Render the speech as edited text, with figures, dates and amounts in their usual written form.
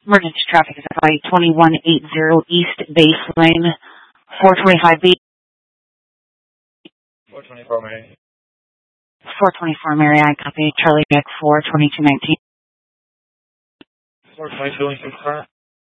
Emergency traffic is at 2180 East Base Lane, 425B. 424 Mary. 424 Mary, I copy. Charlie Jack 4, 2219. 422 Lincoln Car.